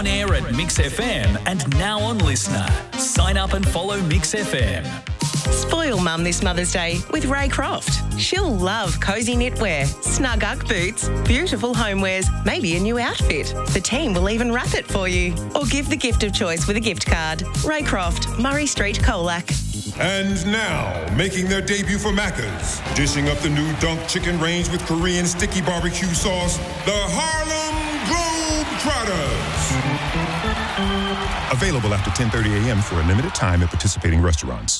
on air at Mix FM and now on Listener. Sign up and follow Mix FM. Spoil Mum this Mother's Day with Ray Croft. She'll love cosy knitwear, snug Ugg boots, beautiful homewares, maybe a new outfit. The team will even wrap it for you. Or give the gift of choice with a gift card. Ray Croft, Murray Street, Colac. And now, making their debut for Macca's, dishing up the new Dunk Chicken range with Korean sticky barbecue sauce, the Harlem Globetrotters. Available after 10:30 a.m. for a limited time at participating restaurants.